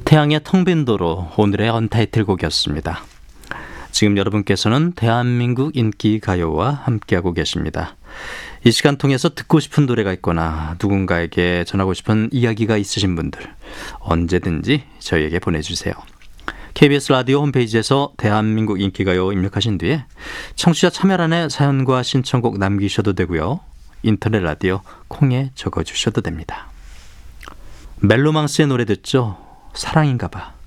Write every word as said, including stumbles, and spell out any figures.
태양의 텅 빈 도로, 오늘의 언타이틀곡이었습니다. 지금 여러분께서는 대한민국 인기 가요와 함께하고 계십니다. 이 시간 통해서 듣고 싶은 노래가 있거나 누군가에게 전하고 싶은 이야기가 있으신 분들 언제든지 저희에게 보내주세요. 케이비에스 라디오 홈페이지에서 대한민국 인기가요 입력하신 뒤에 청취자 참여란에 사연과 신청곡 남기셔도 되고요. 인터넷 라디오 콩에 적어주셔도 됩니다. 멜로망스의 노래 듣죠? 사랑인가봐.